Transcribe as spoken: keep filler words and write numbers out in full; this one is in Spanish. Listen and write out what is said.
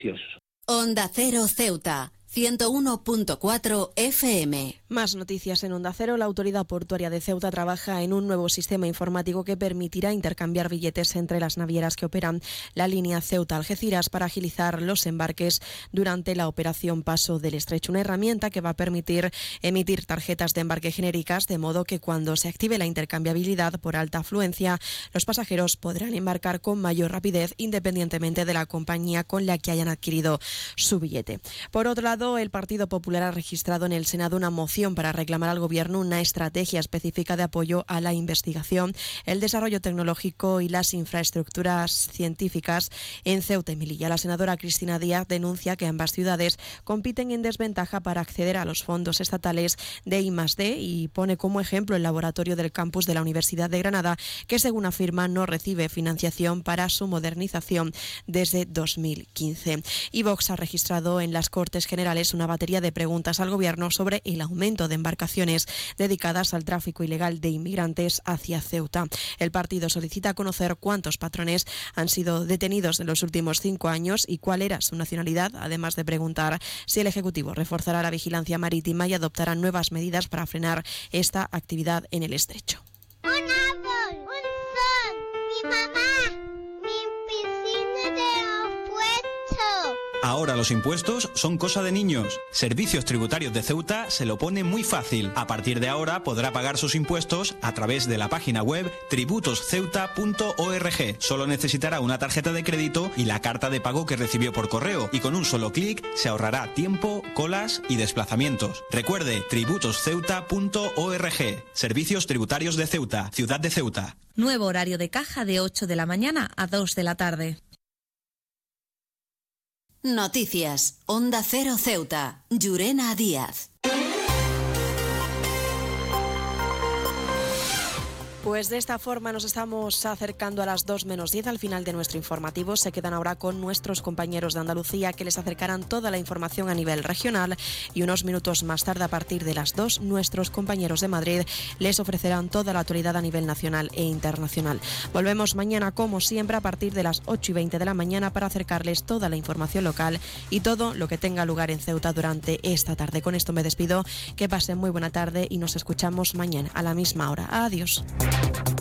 Onda Cero Ceuta, ciento uno punto cuatro F M. Más noticias en Onda Cero. La Autoridad Portuaria de Ceuta trabaja en un nuevo sistema informático que permitirá intercambiar billetes entre las navieras que operan la línea Ceuta-Algeciras para agilizar los embarques durante la operación Paso del Estrecho. Una herramienta que va a permitir emitir tarjetas de embarque genéricas, de modo que cuando se active la intercambiabilidad por alta afluencia, los pasajeros podrán embarcar con mayor rapidez independientemente de la compañía con la que hayan adquirido su billete. Por otro lado, el Partido Popular ha registrado en el Senado una moción para reclamar al Gobierno una estrategia específica de apoyo a la investigación, el desarrollo tecnológico y las infraestructuras científicas en Ceuta y Melilla. La senadora Cristina Díaz denuncia que ambas ciudades compiten en desventaja para acceder a los fondos estatales de I más D y pone como ejemplo el laboratorio del campus de la Universidad de Granada, que según afirma no recibe financiación para su modernización desde dos mil quince. Y Vox ha registrado en las Cortes Generales una batería de preguntas al Gobierno sobre el aumento de embarcaciones dedicadas al tráfico ilegal de inmigrantes hacia Ceuta. El partido solicita conocer cuántos patrones han sido detenidos en los últimos cinco años y cuál era su nacionalidad, además de preguntar si el Ejecutivo reforzará la vigilancia marítima y adoptará nuevas medidas para frenar esta actividad en el estrecho. Un árbol, un sol, mi mamá, mi piscina de los puestos. Ahora los impuestos son cosa de niños. Servicios Tributarios de Ceuta se lo pone muy fácil. A partir de ahora podrá pagar sus impuestos a través de la página web tributos ceuta punto org. Solo necesitará una tarjeta de crédito y la carta de pago que recibió por correo, y con un solo clic se ahorrará tiempo, colas y desplazamientos. Recuerde, tributos ceuta punto org. Servicios Tributarios de Ceuta, Ciudad de Ceuta. Nuevo horario de caja de ocho de la mañana a dos de la tarde. Noticias. Onda Cero Ceuta. Llurena Díaz. Pues de esta forma nos estamos acercando a las dos menos diez al final de nuestro informativo. Se quedan ahora con nuestros compañeros de Andalucía, que les acercarán toda la información a nivel regional, y unos minutos más tarde, a partir de las dos, nuestros compañeros de Madrid les ofrecerán toda la actualidad a nivel nacional e internacional. Volvemos mañana, como siempre, a partir de las ocho y veinte de la mañana para acercarles toda la información local y todo lo que tenga lugar en Ceuta durante esta tarde. Con esto me despido, que pasen muy buena tarde y nos escuchamos mañana a la misma hora. Adiós.